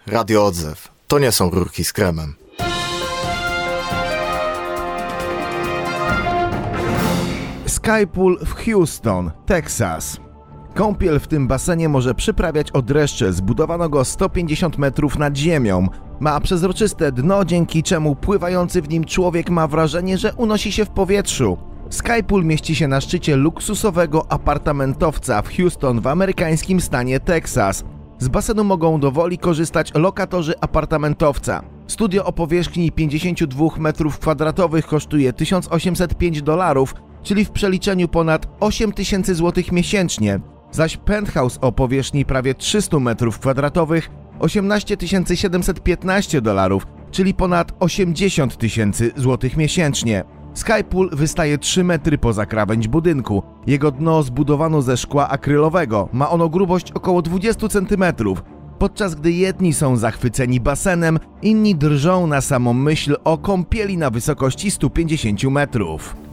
Radio Odzew. To nie są rurki z kremem. Sky Pool w Houston, Teksas. Kąpiel w tym basenie może przyprawiać o dreszcze. Zbudowano go 150 metrów nad ziemią. Ma przezroczyste dno, dzięki czemu pływający w nim człowiek ma wrażenie, że unosi się w powietrzu. Sky Pool mieści się na szczycie luksusowego apartamentowca w Houston w amerykańskim stanie Teksas. Z basenu mogą dowoli korzystać lokatorzy apartamentowca. Studio o powierzchni 52 m2 kosztuje $1805, czyli w przeliczeniu ponad 8000 zł miesięcznie, zaś penthouse o powierzchni prawie 300 m2 $18 czyli ponad 80 000 zł miesięcznie. Sky Pool wystaje 3 metry poza krawędź budynku. Jego dno zbudowano ze szkła akrylowego. Ma ono grubość około 20 cm. Podczas gdy jedni są zachwyceni basenem, inni drżą na samą myśl o kąpieli na wysokości 150 metrów.